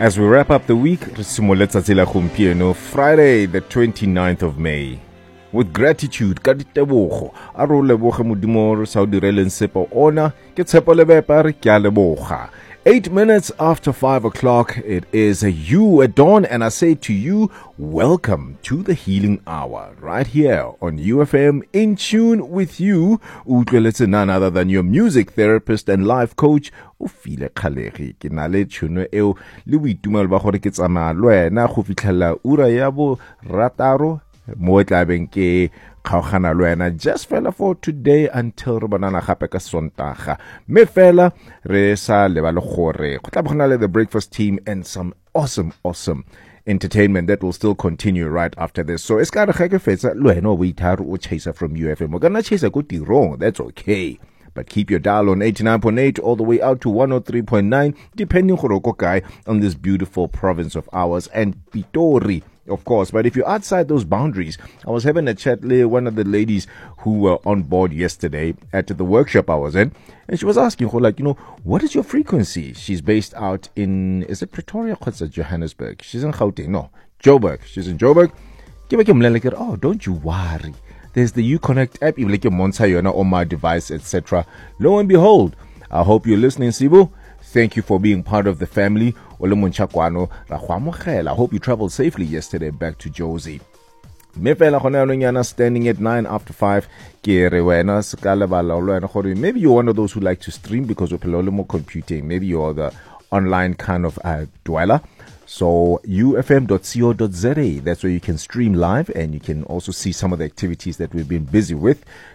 As we wrap up the week, Friday, the 29th of May. With gratitude, ka ditebogo a re o leboge modimo re sa o direleng sepe ona ke tshepo le bepa re ke a leboga. 8 minutes after 5 o'clock, it is you at dawn, and I say to you, welcome to the Healing Hour, right here on UFM, in tune with you. Utlweletse none other than your music therapist and life coach, Ofile Khalegi. Ke na le tšhono eo le boitumelo ba gore ke tsamaya le wena go fitlhela ura ya bo rataro mo tlabeng ke kgaogana le wena just fela for today until re bonana gape ka Sontaga. Me fela re sa lebale gore go tla bogana le the breakfast team and some awesome entertainment that will still continue right after this. So it's gotta ge ke fetsa le wena o boitharo o chaser from UFM. O kana chaser go tirong, that's okay. But keep your dial on 89.8 all the way out to 103.9, depending on this beautiful province of ours, and Pitori, of course. But if you're outside those boundaries, I was having a chat with one of the ladies who were on board yesterday at the workshop I was in, and she was asking her, what is your frequency? She's based out in, is it Pretoria or Johannesburg? She's in Gauteng. No, Joburg. She's in Joburg. Oh, don't you worry. There's the Uconnect app, even like your Monsayona on my device, etc. Lo and behold, I hope you're listening, Sibu. Thank you for being part of the family. I hope you traveled safely yesterday back to Josie. Standing at 9 after 5. Maybe you're one of those who like to stream because of computing. Maybe you're the online kind of dweller. So ufm.co.za, that's where you can stream live and you can also see some of the activities that we've been busy with.